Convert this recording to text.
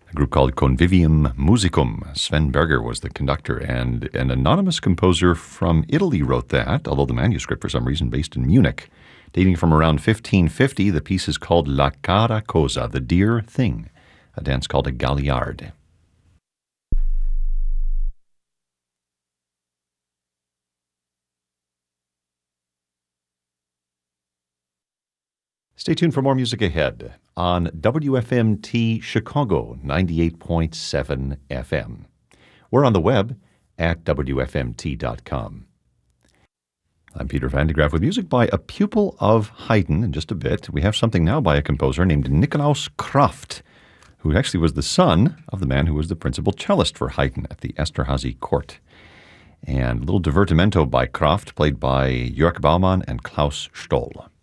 A group called Convivium Musicum. Sven Berger was the conductor, and an anonymous composer from Italy wrote that, although the manuscript, for some reason, based in Munich. Dating from around 1550, the piece is called La Cara Cosa, the dear thing, a dance called a galliard. Stay tuned for more music ahead on WFMT Chicago 98.7 FM. We're on the web at WFMT.com. I'm Peter Van de Graaf with music by a pupil of Haydn. In just a bit, we have something now by a composer named Nikolaus Kraft, who actually was the son of the man who was the principal cellist for Haydn at the Esterhazy court. And a little divertimento by Kraft, played by Jörg Baumann and Klaus Stoll.